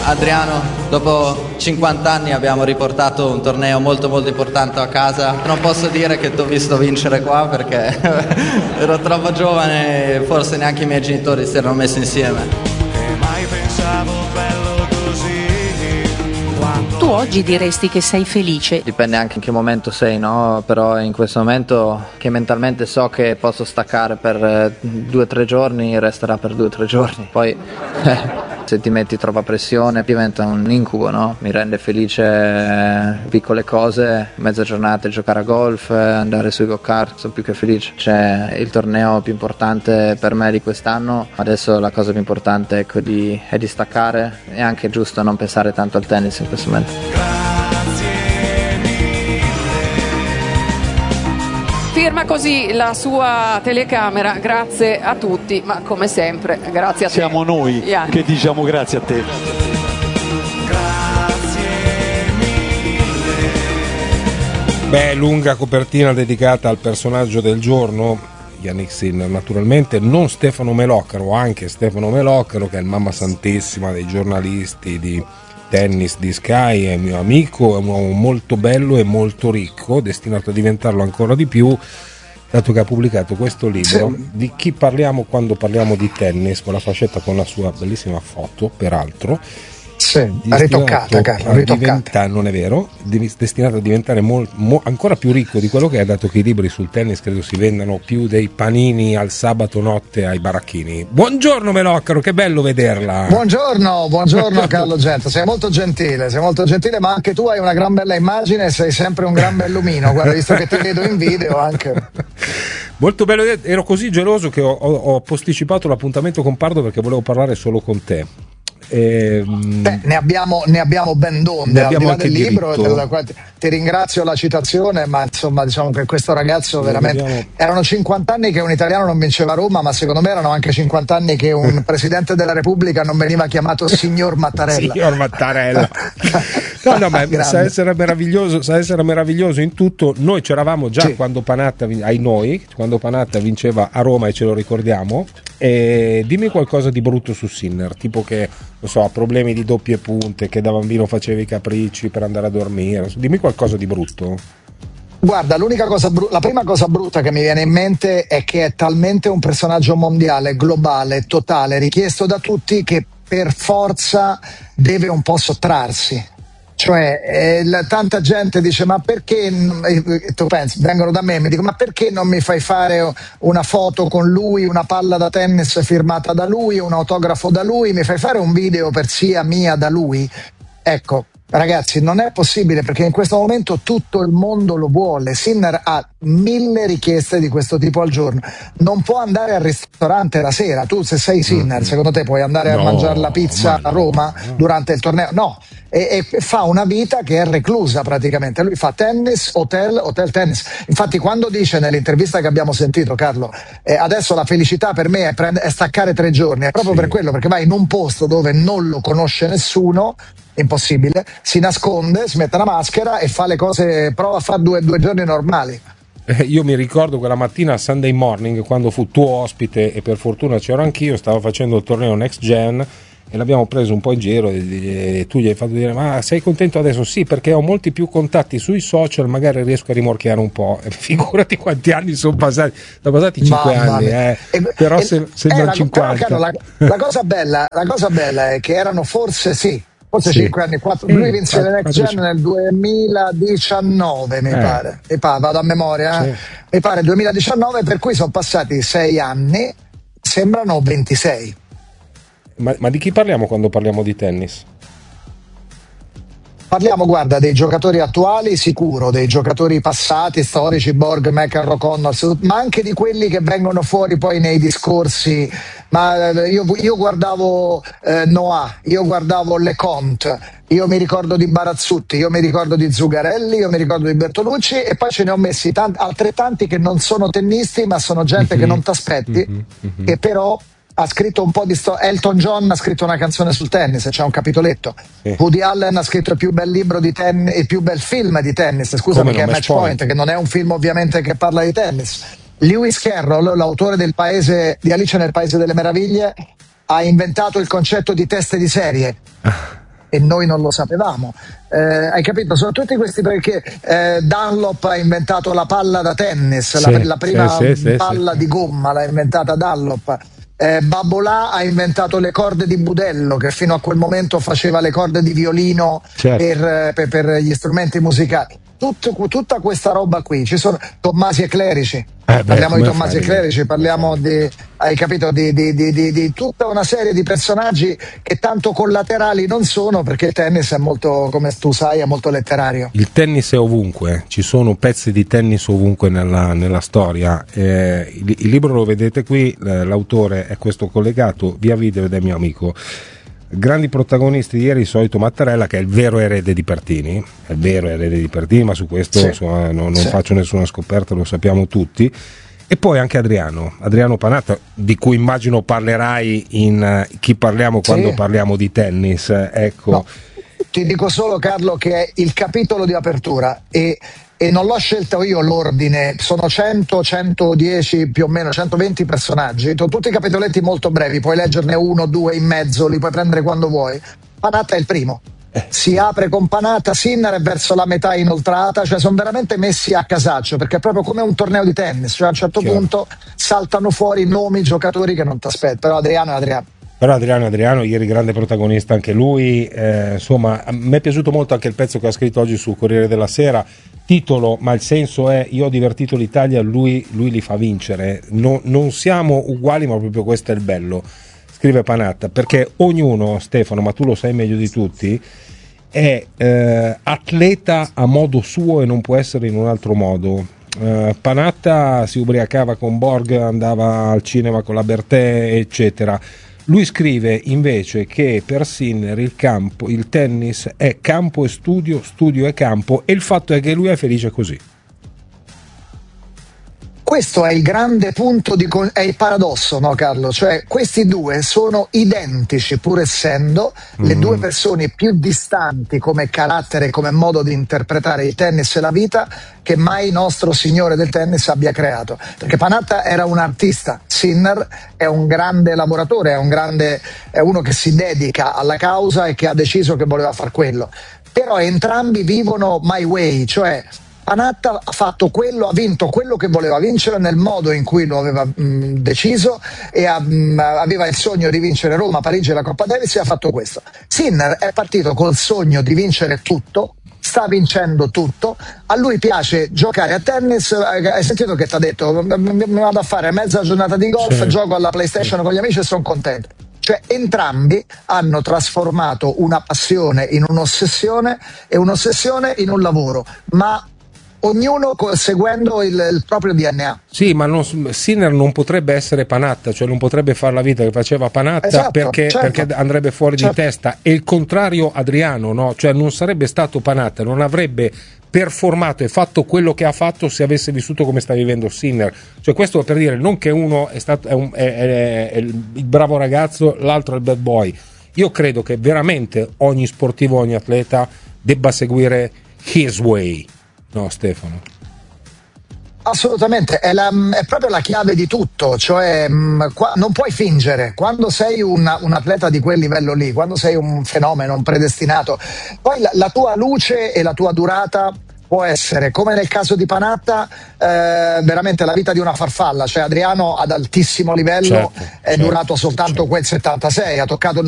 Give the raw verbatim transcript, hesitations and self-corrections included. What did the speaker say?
Adriano, dopo cinquanta anni abbiamo riportato un torneo molto molto importante a casa. Non posso dire che ti ho visto vincere qua perché ero troppo giovane e forse neanche i miei genitori si erano messi insieme. E mai pensavo bello così. Quando... Tu oggi diresti che sei felice? Dipende anche in che momento sei, no? Però in questo momento che mentalmente so che posso staccare per due o tre giorni, resterà per due o tre giorni. Poi... se ti metti troppa pressione diventa un incubo, no? Mi rende felice eh, piccole cose, mezza giornata giocare a golf, andare sui go-kart, sono più che felice. C'è il torneo più importante per me di quest'anno, adesso la cosa più importante ecco, di, è di staccare, è anche giusto non pensare tanto al tennis in questo momento. Firma così la sua telecamera, grazie a tutti, ma come sempre grazie a te. Siamo noi Ian. che diciamo grazie a te. Beh, lunga copertina dedicata al personaggio del giorno, Jannik Sinner naturalmente, non Stefano Meloccaro, anche Stefano Meloccaro che è il mamma santissima dei giornalisti di tennis di Sky, è mio amico, è un uomo molto bello e molto ricco, destinato a diventarlo ancora di più, dato che ha pubblicato questo libro. Sì. Di chi parliamo quando parliamo di tennis, con la fascetta con la sua bellissima foto, peraltro. Sì, ritoccata, Carlo, ritoccata. Non è vero, destinato a diventare mol, mo, ancora più ricco di quello che è, dato che i libri sul tennis credo si vendano più dei panini al sabato notte ai baracchini. Buongiorno Meloccaro, che bello vederla. Buongiorno, buongiorno Carlo Gento, sei molto gentile, sei molto gentile, ma anche tu hai una gran bella immagine e sei sempre un gran bell'umino, guarda, visto che ti vedo in video anche. Molto bello, ero così geloso che ho, ho, ho posticipato l'appuntamento con Pardo perché volevo parlare solo con te. Eh, Beh, ne abbiamo, ne abbiamo ben donde, al di là del libro, della quale ti, ti ringrazio la citazione, ma insomma diciamo che questo ragazzo veramente abbiamo... erano cinquanta anni che un italiano non vinceva a Roma, ma secondo me erano anche cinquanta anni che un presidente della Repubblica non veniva chiamato signor Mattarella. Signor Mattarella. No, no, ma sa essere meraviglioso, sa essere meraviglioso in tutto. Noi c'eravamo già sì. quando Panatta, ai noi, quando Panatta vinceva a Roma e ce lo ricordiamo. E dimmi qualcosa di brutto su Sinner, tipo che non so, ha problemi di doppie punte, che da bambino faceva i capricci per andare a dormire. Dimmi qualcosa di brutto. Guarda, l'unica cosa bru- la prima cosa brutta che mi viene in mente è che è talmente un personaggio mondiale, globale, totale, richiesto da tutti, che per forza deve un po' sottrarsi. Cioè, eh, la, tanta gente dice, ma perché, eh, tu pensi, vengono da me e mi dicono, ma perché non mi fai fare una foto con lui, una palla da tennis firmata da lui, un autografo da lui, mi fai fare un video per sia mia da lui? Ecco, ragazzi, non è possibile, perché in questo momento tutto il mondo lo vuole. Sinner ha mille richieste di questo tipo al giorno, non può andare al ristorante la sera. Tu se sei Sinner, secondo te puoi andare no, a mangiare la pizza a Roma no. durante il torneo? No, e, e fa una vita che è reclusa praticamente. Lui fa tennis, hotel, hotel, tennis. Infatti quando dice nell'intervista che abbiamo sentito, Carlo, eh, adesso la felicità per me è, prend- è staccare tre giorni, è proprio sì. per quello, perché vai in un posto dove non lo conosce nessuno, impossibile, si nasconde, si mette la maschera e fa le cose, prova a fare due, due giorni normali. Eh, io mi ricordo quella mattina a Sunday Morning, quando fu tuo ospite e per fortuna c'ero anch'io, stavo facendo il torneo Next Gen e l'abbiamo preso un po' in giro e, e tu gli hai fatto dire, ma sei contento adesso? Sì, perché ho molti più contatti sui social, magari riesco a rimorchiare un po'. E figurati quanti anni sono passati, sono passati cinque anni, eh. e, però e, se, sembrano cinquanta. Però, la, la, cosa bella, la cosa bella è che erano forse sì forse sì. cinque anni, quattro, lui vinse le Next Gen nel duemiladiciannove mi eh. pare, mi pare, vado a memoria, sì. eh. mi pare duemiladiciannove, per cui sono passati sei anni, sembrano ventisei. Ma, ma di chi parliamo quando parliamo di tennis? Parliamo, guarda, dei giocatori attuali sicuro, dei giocatori passati, storici, Borg, McEnroe, Connors, ma anche di quelli che vengono fuori poi nei discorsi. Ma io, io guardavo eh, Noah, io guardavo LeConte, io mi ricordo di Barazzutti, io mi ricordo di Zugarelli, io mi ricordo di Bertolucci, e poi ce ne ho messi tanti, altrettanti che non sono tennisti, ma sono gente mm-hmm. che non t'aspetti, mm-hmm. Mm-hmm. che però ha scritto un po' di sto- Elton John ha scritto una canzone sul tennis, c'è un capitoletto. Sì. Woody Allen ha scritto il più bel libro di tennis, il più bel film di tennis, scusami, che è Match Point, Point, che non è un film ovviamente che parla di tennis. Lewis Carroll, l'autore del paese di Alice nel Paese delle Meraviglie, ha inventato il concetto di teste di serie. e noi non lo sapevamo. Eh, hai capito? Sono tutti questi, perché eh, Dunlop ha inventato la palla da tennis, sì, la, la prima sì, sì, palla sì, di gomma l'ha inventata Dunlop. Eh, Babolà ha inventato le corde di budello, che fino a quel momento faceva le corde di violino, certo, per, per, per gli strumenti musicali. Tutto, tutta questa roba qui, ci sono Tommasi e Clerici, eh parliamo beh, di Tommasi e Clerici, parliamo di, hai capito, di, di, di, di, di tutta una serie di personaggi che tanto collaterali non sono, perché il tennis è molto, come tu sai, è molto letterario. Il tennis è ovunque, ci sono pezzi di tennis ovunque nella, nella storia. Eh, il, il libro lo vedete qui, l'autore è questo collegato via video ed è mio amico. Grandi protagonisti di ieri, il solito Mattarella, che è il vero erede di Pertini, è il vero erede di Pertini, ma su questo sì, insomma, no, non sì. faccio nessuna scoperta, lo sappiamo tutti. E poi anche Adriano, Adriano Panatta, di cui immagino parlerai in uh, Chi parliamo quando sì. parliamo di tennis, ecco. No, ti dico solo, Carlo, che è il capitolo di apertura e e non l'ho scelto io l'ordine, sono cento, centodieci, più o meno centoventi personaggi, tutti capitoletti molto brevi, puoi leggerne uno, due in mezzo, li puoi prendere quando vuoi. Panatta è il primo, si apre con Panatta, Sinner è verso la metà inoltrata, cioè sono veramente messi a casaccio, perché è proprio come un torneo di tennis, cioè a un certo Chiaro. punto saltano fuori nomi, giocatori che non ti aspetti, però Adriano è Adriano. Però Adriano Adriano, ieri grande protagonista anche lui, eh, insomma, a me è piaciuto molto anche il pezzo che ha scritto oggi sul Corriere della Sera, titolo, ma il senso è: io ho divertito l'Italia, lui, lui li fa vincere, no, non siamo uguali, ma proprio questo è il bello, scrive Panatta, perché ognuno, Stefano, ma tu lo sai meglio di tutti, è eh, atleta a modo suo e non può essere in un altro modo. Uh, Panatta si ubriacava con Borg, andava al cinema con la Bertè, eccetera. Lui scrive invece che per Sinner il campo, il tennis è campo e studio, studio e campo, e il fatto è che lui è felice così. Questo è il grande punto, di con- è il paradosso, no Carlo? Cioè questi due sono identici, pur essendo mm. le due persone più distanti come carattere, come modo di interpretare il tennis e la vita, che mai nostro signore del tennis abbia creato. Perché Panatta era un artista, Sinner è un grande lavoratore, è un grande, è uno che si dedica alla causa e che ha deciso che voleva far quello. Però entrambi vivono my way, cioè Panatta ha fatto quello, ha vinto quello che voleva vincere nel modo in cui lo aveva mh, deciso e ha, mh, aveva il sogno di vincere Roma, Parigi e la Coppa Davis e ha fatto questo. Sinner è partito col sogno di vincere tutto, sta vincendo tutto, a lui piace giocare a tennis, hai sentito che ti ha detto mi vado a fare mezza giornata di golf, sì. gioco alla PlayStation con gli amici e sono contento. Cioè entrambi hanno trasformato una passione in un'ossessione e un'ossessione in un lavoro, ma ognuno seguendo il, il proprio D N A. Sì, ma non, Sinner non potrebbe essere Panatta, cioè non potrebbe fare la vita che faceva Panatta, esatto, perché, certo. perché andrebbe fuori certo. di testa, e il contrario Adriano, no? Cioè non sarebbe stato Panatta, non avrebbe performato e fatto quello che ha fatto se avesse vissuto come sta vivendo Sinner. Cioè questo per dire non che uno è stato è un, è, è, è il bravo ragazzo, l'altro è il bad boy. Io credo che veramente ogni sportivo, ogni atleta debba seguire his way. No, Stefano. Assolutamente, è, la, è proprio la chiave di tutto, cioè mh, qua, non puoi fingere, quando sei un, un atleta di quel livello lì, quando sei un fenomeno, un predestinato, poi la, la tua luce e la tua durata può essere, come nel caso di Panatta, eh, veramente la vita di una farfalla, cioè Adriano ad altissimo livello certo, è certo, durato soltanto certo. quel settantasei, ha toccato il